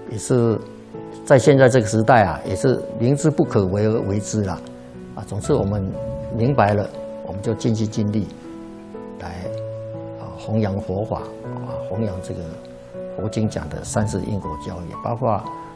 也是在现在这个时代啊，也是明知不可为而为之啦。总之我们明白了，我们就尽心尽力来弘扬佛法，弘扬这个佛经讲的三世因果教义，包括